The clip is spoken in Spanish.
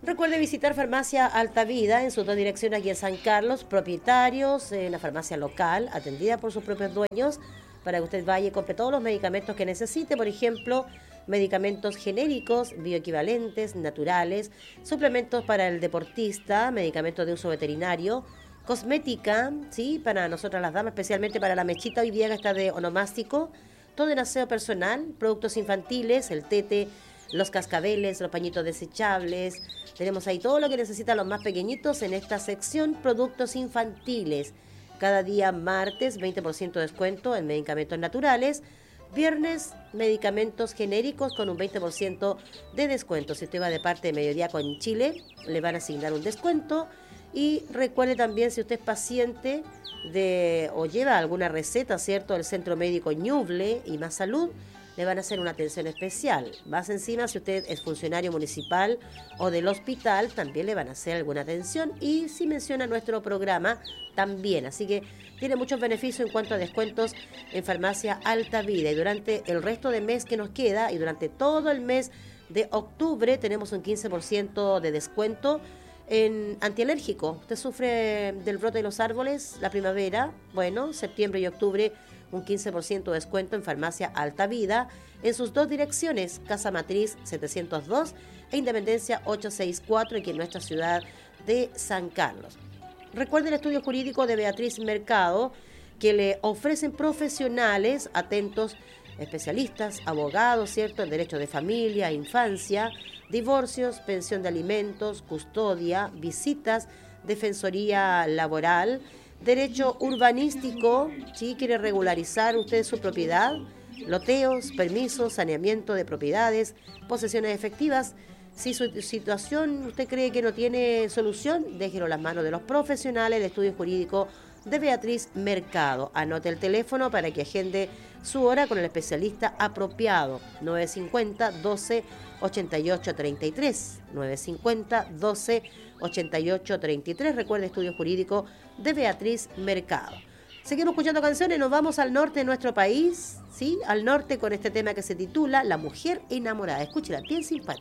Recuerde visitar Farmacia Alta Vida en sus dos direcciones aquí en San Carlos, propietarios, la farmacia local, atendida por sus propios dueños, para que usted vaya y compre todos los medicamentos que necesite, por ejemplo, medicamentos genéricos, bioequivalentes, naturales, suplementos para el deportista, medicamentos de uso veterinario, cosmética, ¿sí? Para nosotras las damas, especialmente para la mechita hoy día que está de onomástico, todo en aseo personal, productos infantiles, el tete, los cascabeles, los pañitos desechables. Tenemos ahí todo lo que necesitan los más pequeñitos en esta sección, productos infantiles. Cada día martes, 20% de descuento en medicamentos naturales. Viernes, medicamentos genéricos con un 20% de descuento. Si usted va de parte de Mediodía con Chile, le van a asignar un descuento. Y recuerde también, si usted es paciente o lleva alguna receta, ¿cierto?, del Centro Médico Ñuble y Más Salud, le van a hacer una atención especial. Más encima, si usted es funcionario municipal o del hospital, también le van a hacer alguna atención. Y si menciona nuestro programa, también. Así que tiene muchos beneficios en cuanto a descuentos en Farmacia Alta Vida. Y durante el resto del mes que nos queda, y durante todo el mes de octubre, tenemos un 15% de descuento en antialérgico. Usted sufre del brote de los árboles, la primavera, bueno, septiembre y octubre, un 15% de descuento en Farmacia Alta Vida, en sus dos direcciones, Casa Matriz 702 e Independencia 864, aquí en nuestra ciudad de San Carlos. Recuerde el estudio jurídico de Beatriz Mercado, que le ofrecen profesionales atentos, especialistas, abogados, ¿cierto?, en derecho de familia, infancia, divorcios, pensión de alimentos, custodia, visitas, defensoría laboral, derecho urbanístico, si quiere regularizar usted su propiedad, loteos, permisos, saneamiento de propiedades, posesiones efectivas. Si su situación usted cree que no tiene solución, déjelo en las manos de los profesionales del estudio jurídico de Beatriz Mercado. Anote el teléfono para que agende su hora con el especialista apropiado. 950 12 88 33. 950 12 88 33. Recuerde, estudio jurídico de Beatriz Mercado. Seguimos escuchando canciones, nos vamos al norte de nuestro país, ¿sí? Al norte con este tema que se titula La Mujer Enamorada. Escúchela, bien simpática.